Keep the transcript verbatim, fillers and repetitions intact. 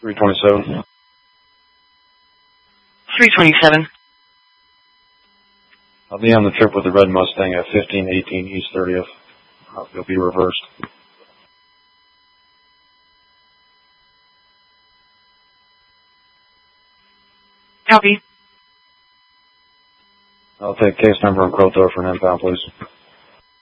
three twenty-seven. three twenty-seven. I'll be on the trip with the red Mustang at fifteen eighteen East thirtieth. Uh, it'll be reversed. Copy. I'll take case number and quote door for an impound, please.